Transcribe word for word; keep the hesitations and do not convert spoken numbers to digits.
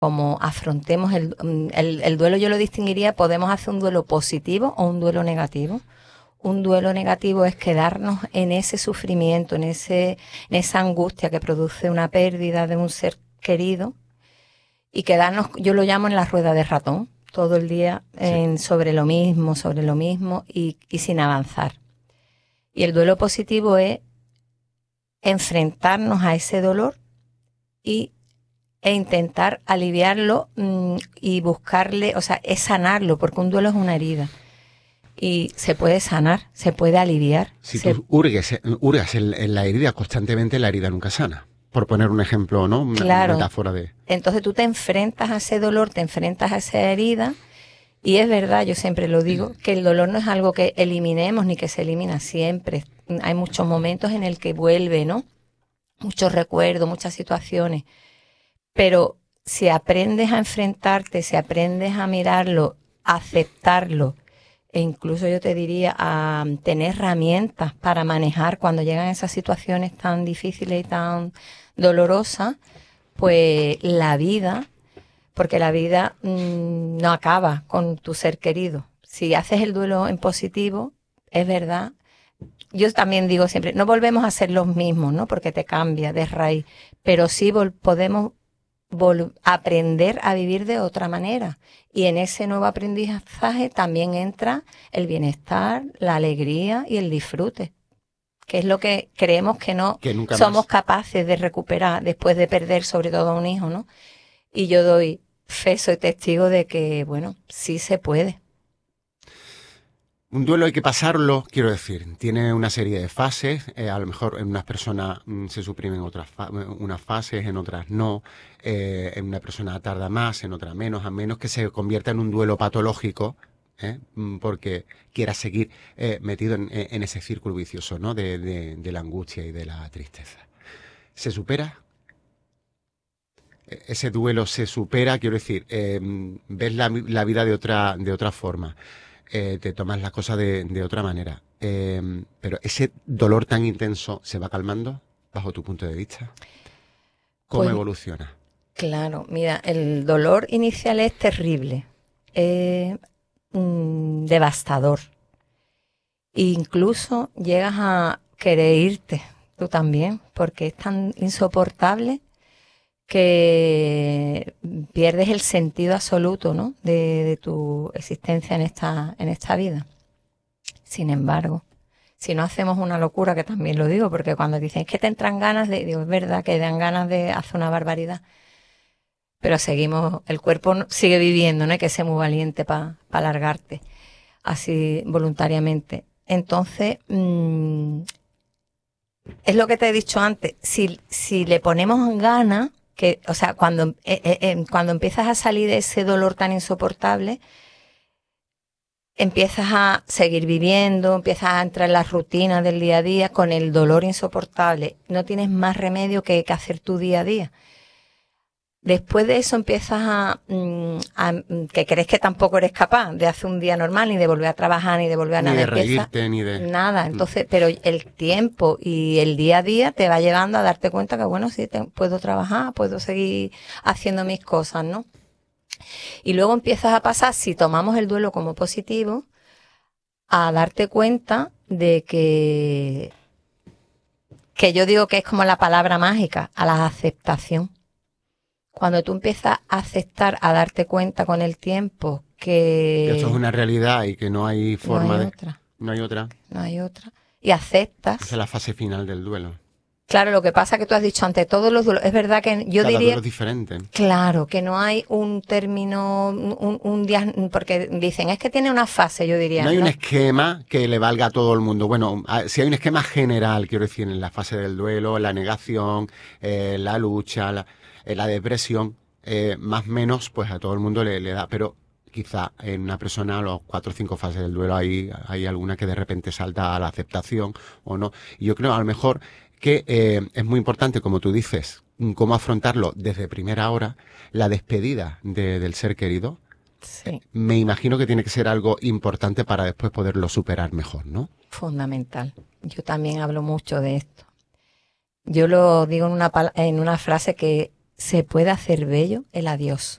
como afrontemos el, el, el duelo, yo lo distinguiría, podemos hacer un duelo positivo o un duelo negativo. Un duelo negativo es quedarnos en ese sufrimiento, en ese, en esa angustia que produce una pérdida de un ser querido, y quedarnos, yo lo llamo en la rueda de ratón, todo el día en, sí. sobre lo mismo, sobre lo mismo y, y sin avanzar. Y el duelo positivo es enfrentarnos a ese dolor y e intentar aliviarlo mmm, y buscarle, o sea, es sanarlo, porque un duelo es una herida. Y se puede sanar, se puede aliviar. Si se... tú hurgues, hurgas en, en la herida constantemente, la herida nunca sana. Por poner un ejemplo, ¿no? Una claro. metáfora de... Entonces tú te enfrentas a ese dolor, te enfrentas a esa herida, y es verdad, yo siempre lo digo, que el dolor no es algo que eliminemos ni que se elimina siempre. Hay muchos momentos en el que vuelve, ¿no? Muchos recuerdos, muchas situaciones. Pero si aprendes a enfrentarte, si aprendes a mirarlo, a aceptarlo, e incluso yo te diría a tener herramientas para manejar cuando llegan esas situaciones tan difíciles y tan dolorosas, pues la vida, porque la vida mmm, no acaba con tu ser querido. Si haces el duelo en positivo, es verdad. Yo también digo siempre, no volvemos a ser los mismos, ¿no? Porque te cambia de raíz, pero sí vol- podemos vol- aprender a vivir de otra manera. Y en ese nuevo aprendizaje también entra el bienestar, la alegría y el disfrute, que es lo que creemos que no que nunca somos más. capaces de recuperar después de perder sobre todo a un hijo, ¿no? Y yo doy fe, soy testigo de que, bueno, sí se puede. Un duelo hay que pasarlo, quiero decir, tiene una serie de fases, eh, a lo mejor en unas personas mm, se suprimen otras fa unas fases, en otras no, eh, en una persona tarda más, en otra menos, a menos que se convierta en un duelo patológico, ¿eh? porque quiera seguir eh, metido en, en ese círculo vicioso, ¿no? de, de, de la angustia y de la tristeza. ¿Se supera? Ese duelo se supera, quiero decir, eh, ves la, la vida de otra, de otra forma. Eh, te tomas las cosas de, de otra manera. Eh, pero ese dolor tan intenso se va calmando, bajo tu punto de vista. ¿Cómo Pues, evoluciona? claro, mira, el dolor inicial es terrible, es mm, devastador. Incluso llegas a querer irte, tú también, porque es tan insoportable que pierdes el sentido absoluto, ¿no? de, de tu existencia en esta, en esta vida. Sin embargo, si no hacemos una locura, que también lo digo, porque cuando dicen es que te entran ganas de, digo, es verdad que dan ganas de hacer una barbaridad, pero seguimos, el cuerpo sigue viviendo, ¿no? Hay que ser muy valiente para pa largarte, así voluntariamente. Entonces, mmm, es lo que te he dicho antes, si, si le ponemos ganas, que, o sea, cuando, eh, eh, cuando empiezas a salir de ese dolor tan insoportable, empiezas a seguir viviendo, empiezas a entrar en las rutinas del día a día con el dolor insoportable. No tienes más remedio que, que hacer tu día a día. Después de eso empiezas a, a, que crees que tampoco eres capaz de hacer un día normal, ni de volver a trabajar, ni de volver a ni nada. de Empieza, reírte, ni de... nada. Entonces, pero el tiempo y el día a día te va llevando a darte cuenta que, bueno, sí, te, puedo trabajar, puedo seguir haciendo mis cosas, ¿no? Y luego empiezas a pasar, si tomamos el duelo como positivo, a darte cuenta de que, que yo digo que es como la palabra mágica, a la aceptación. Cuando tú empiezas a aceptar, a darte cuenta con el tiempo que... que esto es una realidad y que no hay forma no hay de... otra. No hay otra. No hay otra. Y aceptas. Esa es la fase final del duelo. Claro, lo que pasa que tú has dicho ante todos los duelos, es verdad que yo Cada diría... duelo es diferente. Claro, que no hay un término, un, un día, porque dicen, es que tiene una fase, yo diría. No hay ¿no? un esquema que le valga a todo el mundo. Bueno, si hay un esquema general, quiero decir, en la fase del duelo, la negación, eh, la lucha, la, eh, la depresión, eh, más o menos, pues a todo el mundo le, le da. Pero quizá en una persona, a los cuatro o cinco fases del duelo, hay, hay alguna que de repente salta a la aceptación o no. Y yo creo, a lo mejor, que eh, es muy importante, como tú dices, cómo afrontarlo desde primera hora, la despedida de, del ser querido. Sí. Me imagino que tiene que ser algo importante para después poderlo superar mejor, ¿no? Fundamental. Yo también hablo mucho de esto. Yo lo digo en una, en una frase que se puede hacer bello el adiós.